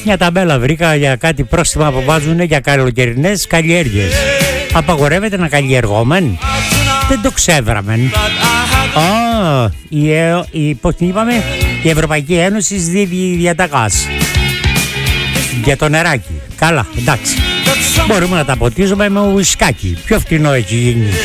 Μια ταμπέλα βρήκα για κάτι πρόστιμα που βάζουν για καλοκαιρινές καλλιέργειες. Απαγορεύεται να καλλιεργόμεν. Δεν το ξέβραμεν. Πώς την είπαμε, η Ευρωπαϊκή Ένωση δίδει διαταγάς για το νεράκι. Καλά, εντάξει. Μπορούμε να τα ποτίζουμε με ουισκάκι. Πιο φτηνό έχει γίνει.